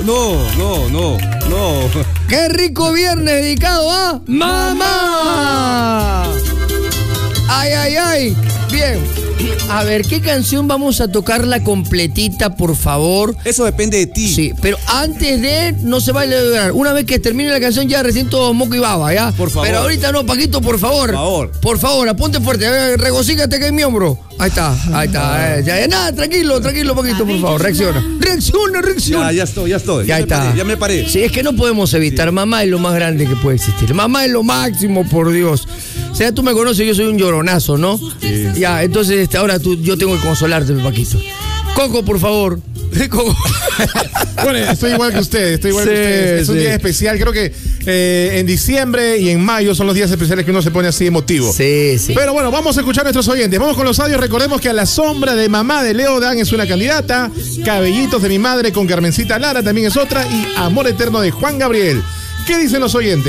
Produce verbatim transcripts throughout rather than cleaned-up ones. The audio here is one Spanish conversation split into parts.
no, no, no, no. ¡Qué rico viernes dedicado a mamá! ¡Ay, ay, ay! Bien. A ver, ¿qué canción vamos a tocarla completita, por favor? Eso depende de ti. Sí, pero antes de, no se vale lograr. Una vez que termine la canción, ya recién todo moco y baba, ¿ya? Por favor. Pero ahorita no, Paquito, por favor. Por favor. Por favor, apunte fuerte. A ver, regocígate que es mi hombro. Ahí está, ahí está. Eh, ya, ya, nada, tranquilo, tranquilo, Paquito, por favor. Reacciona. Reacciona, reacciona. Ya, ya estoy, ya estoy. Ya, Ya, está. me paré, ya me paré. Sí, es que no podemos evitar. Sí. Mamá es lo más grande que puede existir. Mamá es lo máximo, por Dios. O sea, tú me conoces, yo soy un lloronazo, ¿no? Sí. Ya, entonces este, ahora tú, yo tengo que consolarte, Paquito. Coco, por favor. Coco. Bueno, estoy igual que usted, estoy igual Sí, que usted. Es un sí. día especial. Creo que eh, en diciembre y en mayo son los días especiales que uno se pone así emotivo. Sí, sí. Pero bueno, vamos a escuchar a nuestros oyentes. Vamos con los audios. Recordemos que A la sombra de mamá de Leo Dan es una candidata. Cabellitos de mi madre con Carmencita Lara también es otra. Y Amor eterno de Juan Gabriel. ¿Qué dicen los oyentes?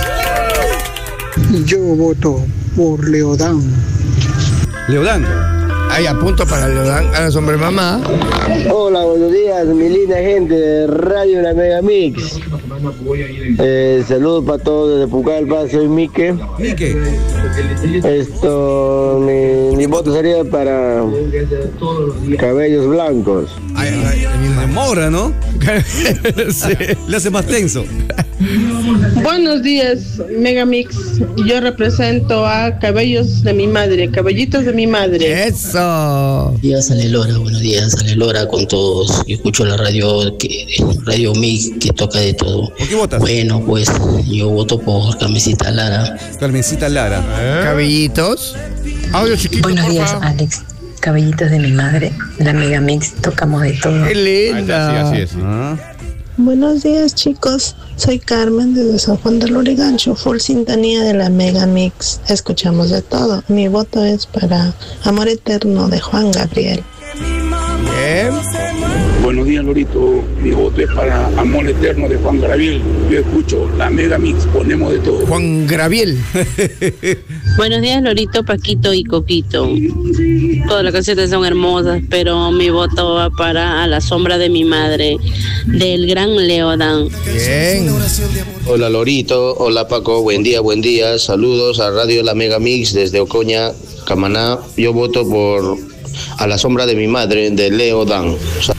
Yo voto por Leodán. Leodán. Ahí apunto para Leodán, a la sombra de mamá. Hola, buenos días, mi linda gente de Radio La Mega Mix. Eh, saludos para todos desde Pucallpa, soy Mike. Mike. Esto, mi, mi voto sería para Cabellos Blancos. Ay, ay, ay, me demora, ¿no? Sí. Le hace más tenso. Buenos días, Megamix. Yo represento a Cabellos de mi madre, Cabellitos de mi madre. Eso. Buenos días, Ale Lora, buenos días, Ale Lora con todos. Yo escucho la radio, que, radio Mix, que toca de todo. ¿Por qué votas? Bueno, pues yo voto por Carmencita Lara. Carmencita Lara. ¿Eh? Cabellitos. Audio chiquito. Buenos días, porfa. Alex. Cabellitos de mi madre, la Megamix, tocamos de todo. Qué linda. Ahí está, sí, así es. Ah. Buenos días, chicos. Soy Carmen desde San Juan del Lurigancho, full sintonía de la Mega Mix. Escuchamos de todo. Mi voto es para Amor Eterno de Juan Gabriel. Bien. Buenos días, Lorito. Mi voto es para Amor Eterno de Juan Gabriel. Yo escucho la Mega Mix, ponemos de todo. Juan Gabriel. Buenos días, Lorito, Paquito y Coquito. Todas las canciones son hermosas, pero mi voto va para A la sombra de mi madre, del gran Leodán. Bien. Hola Lorito, hola Paco, buen día, buen día. Saludos a Radio La Mega Mix desde Ocoña, Camaná. Yo voto por A la sombra de mi madre, de Leo Dan.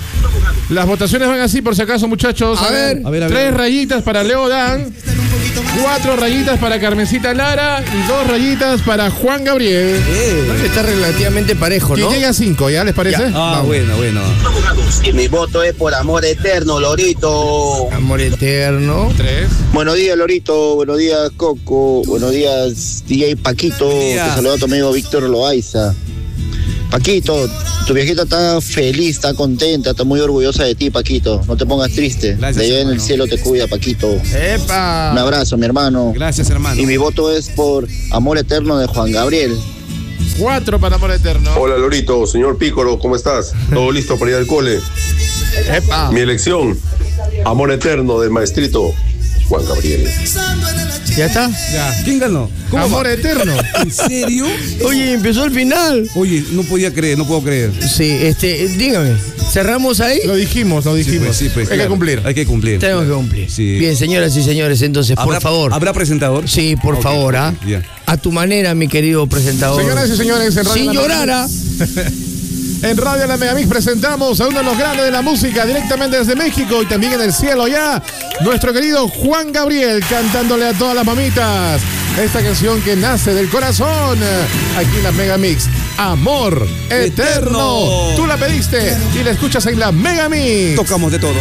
Las votaciones van así, por si acaso, muchachos. A ver. A ver, a ver. Tres rayitas para Leo Dan, cuatro rayitas para Carmencita Lara y dos rayitas para Juan Gabriel. Eh, está relativamente parejo, Que ¿no? llega a cinco, ¿ya les parece? Ya. Ah, Vamos. bueno, bueno. Y mi voto es por Amor Eterno, Lorito. Amor eterno. Tres. Buenos días, Lorito. Buenos días, Coco. Buenos días, D J Paquito. Buen día. Te saluda a tu amigo Víctor Loaiza. Paquito, tu viejita está feliz, está contenta, está muy orgullosa de ti, Paquito. No te pongas triste. Gracias, de allá en el hermano. cielo te cuida, Paquito. ¡Epa! Un abrazo, mi hermano. Gracias, hermano. Y mi voto es por Amor Eterno de Juan Gabriel. Cuatro para Amor Eterno. Hola Lorito, señor Pícoro, ¿cómo estás? ¿Todo listo para ir al cole? ¡Epa! Mi elección, Amor Eterno del maestrito Juan Gabriel. ¿Ya está? Ya. ¿Quién ganó? ¿Cómo Amor va? Eterno. ¿En serio? Oye, empezó el final. Oye, no podía creer, no puedo creer. Sí, este, dígame, ¿cerramos ahí? Lo dijimos, lo Sí, dijimos. pues, sí, pues, Hay claro. que cumplir. Hay que cumplir. Tenemos que cumplir. Sí. Bien, señoras y señores, entonces, por ¿Habrá- favor. ¿Habrá presentador? Sí, por Ok, favor, ¿ah? ok, ya. A tu manera, mi querido presentador. Señoras y señores, en Radio Sin La llorar, Mega ¿ah? Mix- En Radio La Mega Mix presentamos a uno de los grandes de la música directamente desde México y también en el cielo ya, nuestro querido Juan Gabriel cantándole a todas las mamitas esta canción que nace del corazón aquí en la Mega Mix. Amor Eterno. Eterno. Tú la pediste y la escuchas en la Mega Mix. Tocamos de todo.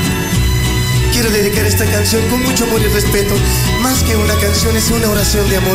Quiero dedicar esta canción con mucho amor y respeto. Más que una canción, es una oración de amor